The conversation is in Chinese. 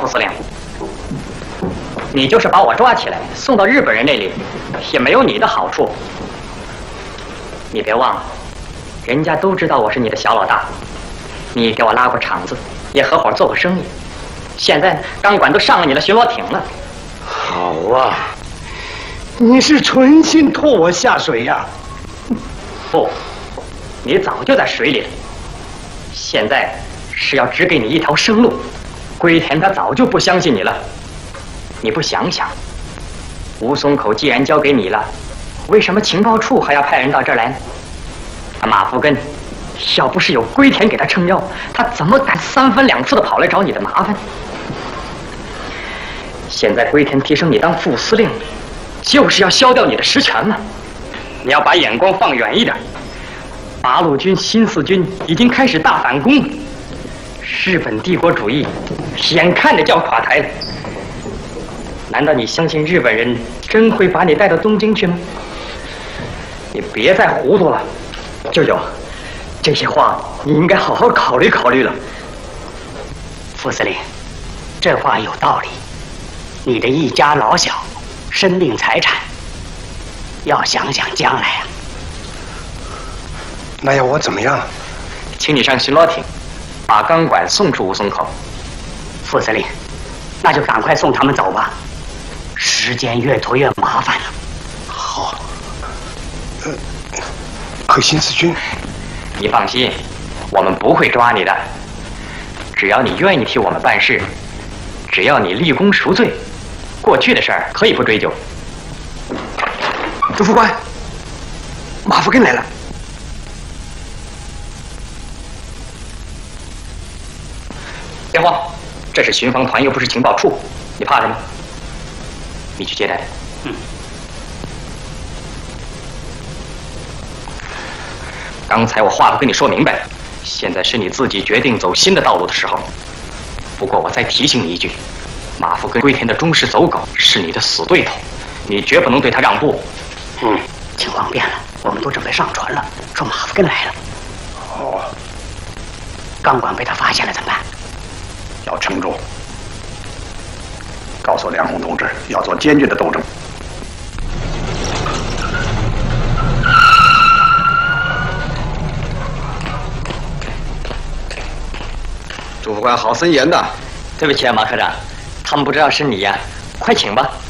司令，你就是把我抓起来送到日本人那里，也没有你的好处。你别忘了，人家都知道我是你的小老大，你给我拉过场子，也合伙做过生意。现在钢管都上了你的巡逻艇了。 好啊，你是存心拖我下水呀？ 不，你早就在水里了。现在是要只给你一条生路。龟田他早就不相信你了。你不想想，吴淞口既然交给你了，为什么情报处还要派人到这儿来呢？马福根要不是有龟田给他撑腰，他怎么敢三番两次的跑来找你的麻烦？现在龟田提升你当副司令，就是要削掉你的实权嘛。你要把眼光放远一点。八路军新四军已经开始大反攻，日本帝国主义眼看着就要垮台了。难道你相信日本人真会把你带到东京去吗？你别再糊涂了，舅舅，这些话你应该好好考虑考虑了。 副司令，这话有道理。你的一家老小，生命财产，要想想将来啊。 那要我怎么样？ 请你上巡逻艇，把钢管送出吴淞口。 副司令，那就赶快送他们走吧，时间越拖越麻烦了。 好。可新四军， 你放心，我们不会抓你的。只要你愿意替我们办事，只要你立功赎罪，过去的事儿可以不追究。 朱副官，马福根来了。 别慌，这是巡防团，又不是情报处，你怕什么？你去接待。刚才我话都跟你说明白了，现在是你自己决定走新的道路的时候。不过我再提醒你一句，马福跟龟田的忠实走狗是你的死对头，你绝不能对他让步。 情况变了，我们都准备上船了，说马福根来了。 哦， 钢管被他发现了怎么办？ 要撑住，告诉梁鸿同志要做坚决的斗争。 朱副官好森严的。 对不起啊，马科长，他们不知道是你呀，快请吧。